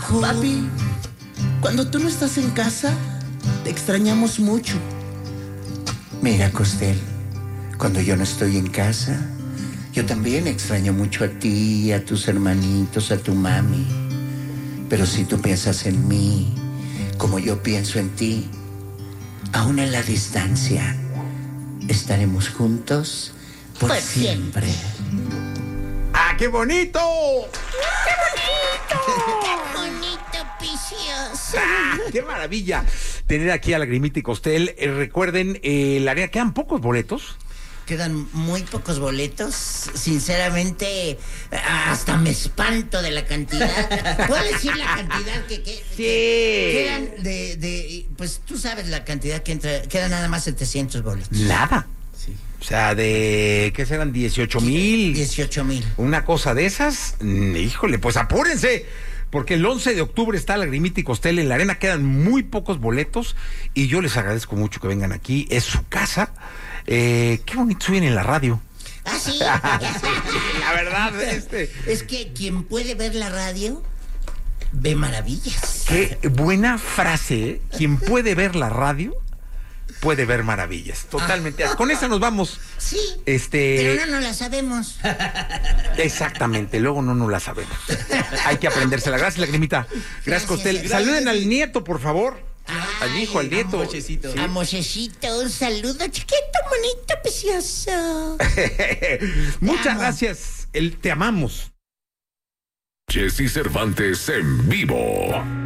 Papi, cuando tú no estás en casa, te extrañamos mucho. Mira, Costel, cuando yo no estoy en casa, yo también extraño mucho a ti, a tus hermanitos, a tu mami. Pero si tú piensas en mí, como yo pienso en ti, aún en la distancia, estaremos juntos por siempre. ¡Ah, qué bonito! ¡Qué bonito, precioso! ¡Ah, qué maravilla! Tener aquí a Lagrimita y Costel. Recuerden, la arena, quedan pocos boletos. Quedan muy pocos boletos. Sinceramente, hasta me espanto de la cantidad. ¿Puedo decir la cantidad que Sí. quedan pues tú sabes la cantidad que entra. Quedan nada más 700 boletos. Nada. Sí. O sea, ¿qué serán? 18,000. 18,000. Una cosa de esas. Híjole, pues apúrense. Porque el 11 de octubre está Lagrimita y Costel en la arena. Quedan muy pocos boletos. Y yo les agradezco mucho que vengan aquí. Es su casa. Qué bonito suben en la radio. Ah, sí. La verdad, Es que quien puede ver la radio ve maravillas. Qué buena frase, ¿eh? Quien puede ver la radio puede ver maravillas. Totalmente. Con esa nos vamos. Sí. Pero no la sabemos. Exactamente, luego no nos la sabemos. Hay que aprendérsela. Gracias, Lagrimita. Gracias, Costel. Gracias. Saluden al nieto, por favor. Al hijo, al nieto. A Mochecito, un saludo, chiquito, bonito, precioso. Muchas gracias. Te amamos. Jessy Cervantes en vivo.